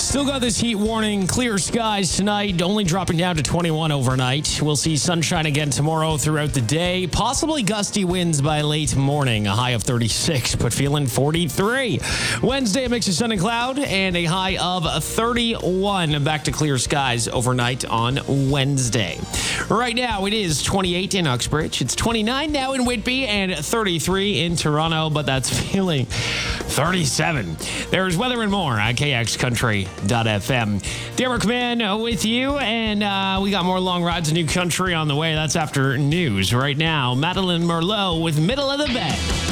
Still got this heat warning. Clear skies tonight, only dropping down to 21 overnight. We'll see sunshine again tomorrow throughout the day. Possibly gusty winds by late morning. A high of 36, but feeling 43. Wednesday, a mix of sun and cloud, and a high of 31. Back to clear skies overnight on Wednesday. Right now, it is 28 in Uxbridge. It's 29 now in Whitby and 33 in Toronto, but that's feeling 37. There's weather and more on KXCountry.fm. Derek Mann with you, and we got more long rides in New Country on the way. That's after news. Right now, Madeline Merlot with Middle of the Bed.